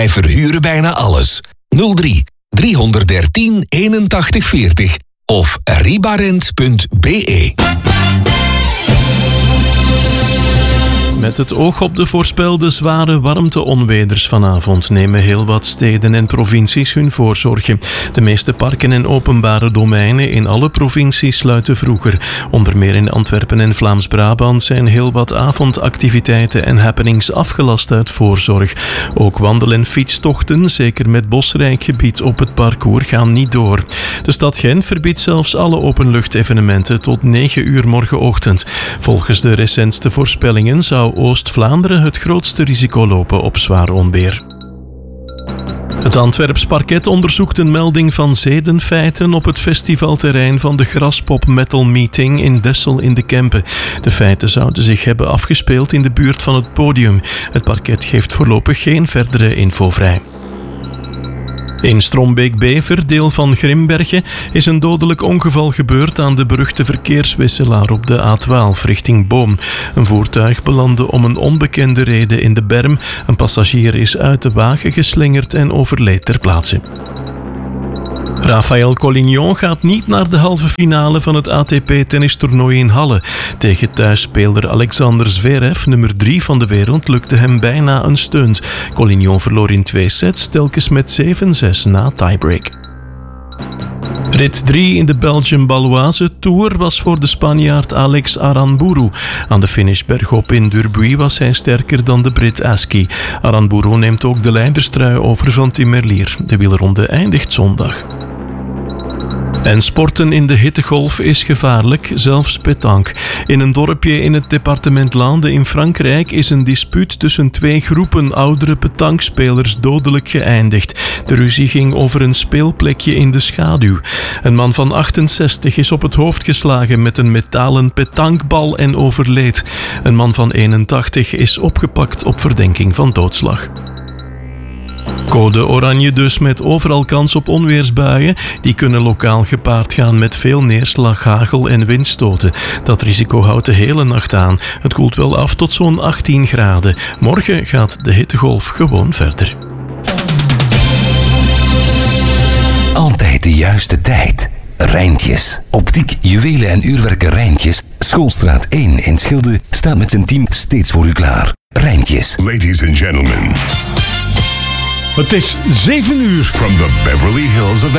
Wij verhuren bijna alles. 03 313 81 40 of ribarent.be. Met het oog op de voorspelde zware warmte-onweders vanavond nemen heel wat steden en provincies hun voorzorgen. De meeste parken en openbare domeinen in alle provincies sluiten vroeger. Onder meer in Antwerpen en Vlaams-Brabant zijn heel wat avondactiviteiten en happenings afgelast uit voorzorg. Ook wandel- en fietstochten, zeker met bosrijk gebied op het parcours, gaan niet door. De stad Gent verbiedt zelfs alle openluchtevenementen tot 9 uur morgenochtend. Volgens de recentste voorspellingen zou Oost-Vlaanderen het grootste risico lopen op zwaar onweer. Het Antwerps parket onderzoekt een melding van zedenfeiten op het festivalterrein van de Graspop Metal Meeting in Dessel in de Kempen. De feiten zouden zich hebben afgespeeld in de buurt van het podium. Het parket geeft voorlopig geen verdere info vrij. In Strombeek-Bever, deel van Grimbergen, is een dodelijk ongeval gebeurd aan de beruchte verkeerswisselaar op de A12 richting Boom. Een voertuig belandde om een onbekende reden in de berm. Een passagier is uit de wagen geslingerd en overleed ter plaatse. Rafael Collignon gaat niet naar de halve finale van het ATP-tennistoernooi in Halle. Tegen thuisspeler Alexander Zverev, nummer 3 van de wereld, lukte hem bijna een stunt. Collignon verloor in 2 sets, telkens met 7-6 na tiebreak. Rit 3 in de Belgian Baloise Tour was voor de Spanjaard Alex Aranburu. Aan de finish bergop in Durbuy was hij sterker dan de Brit Askey. Aranburu neemt ook de leiderstrui over van Tim Merlier. De wielerronde eindigt zondag. En sporten in de hittegolf is gevaarlijk, zelfs pétanque. In een dorpje in het departement Lande in Frankrijk is een dispuut tussen 2 groepen oudere pétanquespelers dodelijk geëindigd. De ruzie ging over een speelplekje in de schaduw. Een man van 68 is op het hoofd geslagen met een metalen pétanquebal en overleed. Een man van 81 is opgepakt op verdenking van doodslag. Code oranje dus, met overal kans op onweersbuien. Die kunnen lokaal gepaard gaan met veel neerslag, hagel en windstoten. Dat risico houdt de hele nacht aan. Het koelt wel af tot zo'n 18 graden. Morgen gaat de hittegolf gewoon verder. Altijd de juiste tijd. Rijntjes. Optiek, juwelen en uurwerken Rijntjes. Schoolstraat 1 in Schilde staat met zijn team steeds voor u klaar. Rijntjes. Ladies and gentlemen. Het is 7 uur. From the Beverly Hills of